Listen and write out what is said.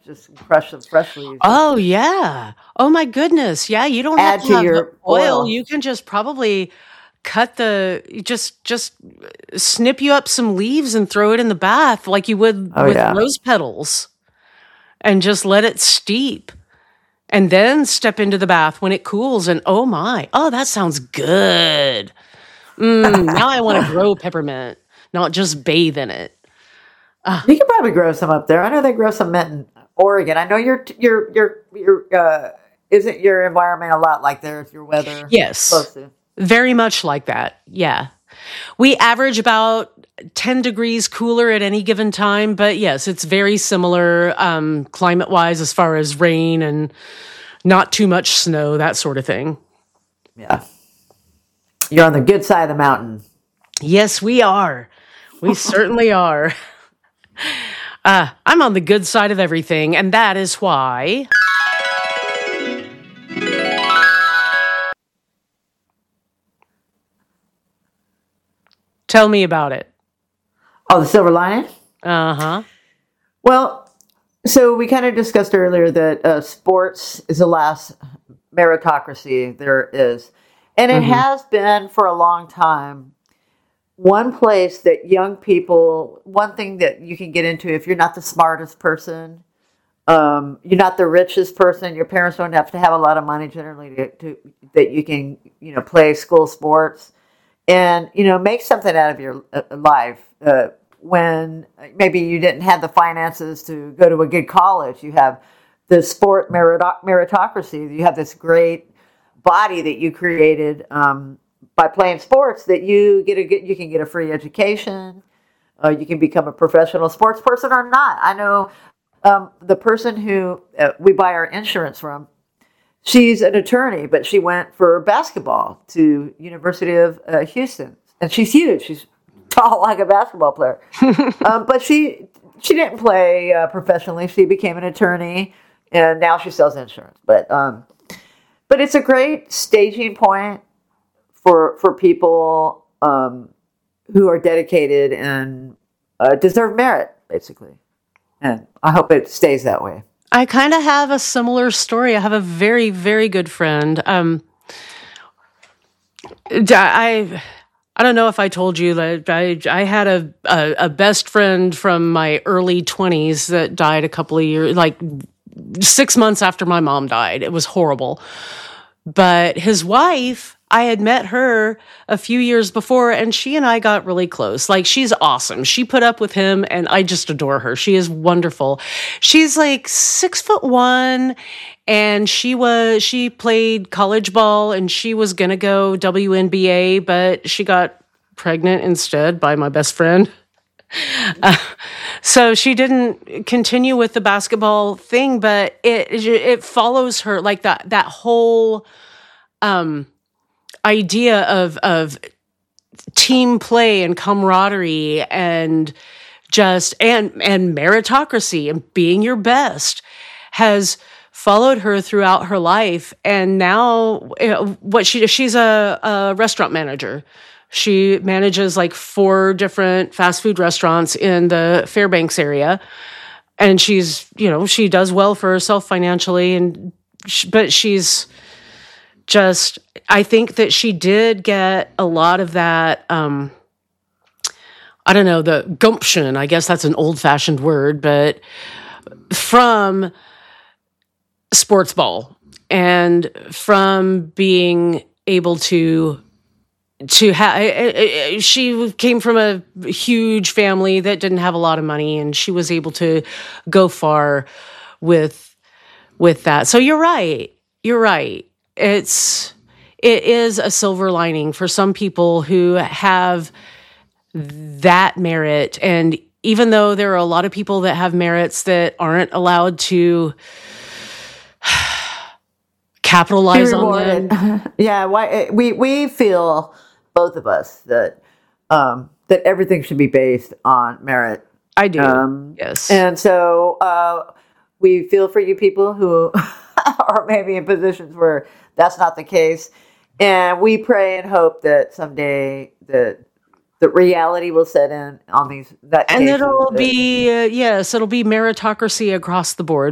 just crush some fresh leaves. Oh, yeah. Oh, my goodness. Yeah, you don't have Add to to have the your oil. oil. You can just probably just snip you up some leaves and throw it in the bath like you would Oh with yeah. rose petals and just let it steep. And then step into the bath when it cools and oh my. Oh, that sounds good. Now I want to grow peppermint, not just bathe in it. You can probably grow some up there. I know they grow some mint in Oregon. I know isn't your environment a lot like theirs? Your weather Yes, close to. very much like that. Yeah. We average about 10 degrees cooler at any given time, but yes, it's very similar climate-wise as far as rain and not too much snow, that sort of thing. Yeah, you're on the good side of the mountain. Yes, we are. We certainly are. I'm on the good side of everything, and that is why... Tell me about it. Oh, the silver lining. Uh-huh. Well, so we kind of discussed earlier that sports is the last meritocracy there is, and it has been for a long time. One place that young people, one thing that you can get into if you're not the smartest person, you're not the richest person. Your parents don't have to have a lot of money generally to that you can play school sports and make something out of your life. When maybe you didn't have the finances to go to a good college, you have the sport meritocracy. You have this great body that you created by playing sports that you can get a free education. You can become a professional sports person or not. I know the person who we buy our insurance from. She's an attorney, but she went for basketball to University of Houston, and she's huge. She's tall like a basketball player, but she didn't play professionally. She became an attorney, and now she sells insurance. But it's a great staging point for people who are dedicated and deserve merit, basically. And I hope it stays that way. I kind of have a similar story. I have a very, very good friend. I don't know if I told you that I had a best friend from my early 20s that died a couple of years, like 6 months after my mom died. It was horrible. But his wife, I had met her a few years before, and she and I got really close. Like, she's awesome. She put up with him, and I just adore her. She is wonderful. She's like 6'1", and she played college ball, and she was gonna go WNBA, but she got pregnant instead by my best friend. So she didn't continue with the basketball thing, but it follows her, like that whole idea of team play and camaraderie and and meritocracy and being your best has followed her throughout her life. And now she's a restaurant manager. She manages like 4 different fast food restaurants in the Fairbanks area. And she does well for herself financially. But she's just, I think that she did get a lot of that, I don't know, the gumption, I guess that's an old fashioned word, but from sports ball and from being able to have, she came from a huge family that didn't have a lot of money, and she was able to go far with that. So you're right. It is a silver lining for some people who have that merit. And even though there are a lot of people that have merits that aren't allowed to capitalize on them. Yeah, why we feel, both of us, that that everything should be based on merit. I do. Yes. And so we feel for you people who are maybe in positions where that's not the case. And we pray and hope that someday the reality will set in on these. And it'll be, it'll be meritocracy across the board.